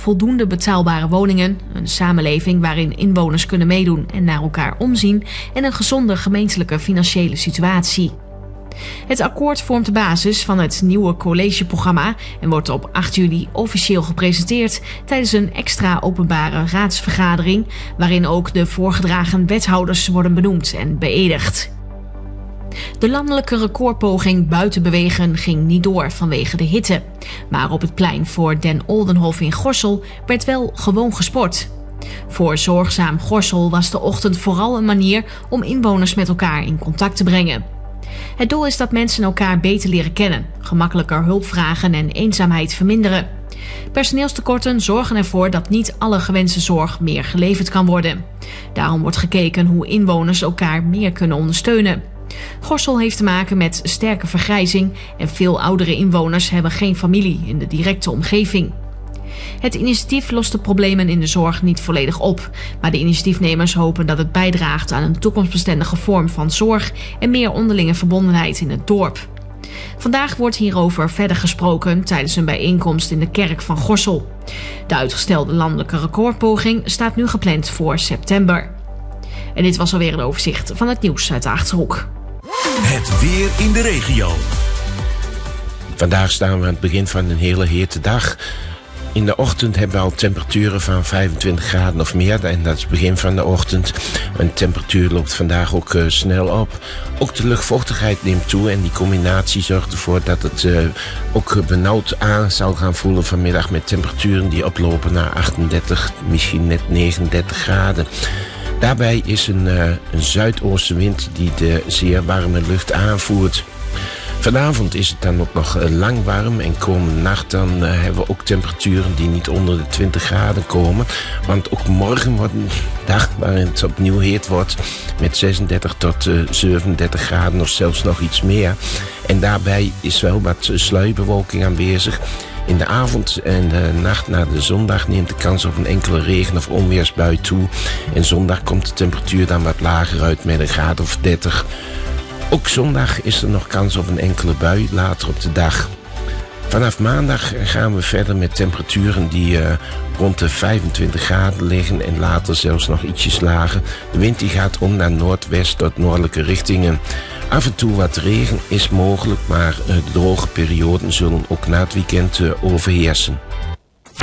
voldoende betaalbare woningen, een samenleving waarin inwoners kunnen meedoen en naar elkaar omzien en een gezonde gemeentelijke financiële situatie. Het akkoord vormt de basis van het nieuwe collegeprogramma en wordt op 8 juli officieel gepresenteerd tijdens een extra openbare raadsvergadering, waarin ook de voorgedragen wethouders worden benoemd en beëdigd. De landelijke recordpoging buiten bewegen ging niet door vanwege de hitte. Maar op het plein voor Den Oldenhof in Gorssel werd wel gewoon gesport. Voor Zorgzaam Gorssel was de ochtend vooral een manier om inwoners met elkaar in contact te brengen. Het doel is dat mensen elkaar beter leren kennen, gemakkelijker hulp vragen en eenzaamheid verminderen. Personeelstekorten zorgen ervoor dat niet alle gewenste zorg meer geleverd kan worden. Daarom wordt gekeken hoe inwoners elkaar meer kunnen ondersteunen. Gorssel heeft te maken met sterke vergrijzing en veel oudere inwoners hebben geen familie in de directe omgeving. Het initiatief lost de problemen in de zorg niet volledig op, maar de initiatiefnemers hopen dat het bijdraagt aan een toekomstbestendige vorm van zorg en meer onderlinge verbondenheid in het dorp. Vandaag wordt hierover verder gesproken tijdens een bijeenkomst in de kerk van Gorssel. De uitgestelde landelijke recordpoging staat nu gepland voor september. En dit was alweer een overzicht van het nieuws uit de Achterhoek. Het weer in de regio. Vandaag staan we aan het begin van een hele hete dag. In de ochtend hebben we al temperaturen van 25 graden of meer. En dat is het begin van de ochtend. En de temperatuur loopt vandaag ook snel op. Ook de luchtvochtigheid neemt toe. En die combinatie zorgt ervoor dat het ook benauwd aan zal gaan voelen vanmiddag. Met temperaturen die oplopen naar 38, misschien net 39 graden. Daarbij is een zuidoostenwind die de zeer warme lucht aanvoert. Vanavond is het dan ook nog lang warm en komende nacht dan hebben we ook temperaturen die niet onder de 20 graden komen. Want ook morgen wordt een dag waarin het opnieuw heet wordt met 36 tot 37 graden of zelfs nog iets meer. En daarbij is wel wat sluierbewolking aanwezig. In de avond en de nacht na de zondag neemt de kans op een enkele regen- of onweersbui toe. En zondag komt de temperatuur dan wat lager uit met een graad of 30. Ook zondag is er nog kans op een enkele bui later op de dag. Vanaf maandag gaan we verder met temperaturen die rond de 25 graden liggen en later zelfs nog ietsjes lager. De wind die gaat om naar noordwest tot noordelijke richtingen. Af en toe wat regen is mogelijk, maar de droge perioden zullen ook na het weekend overheersen.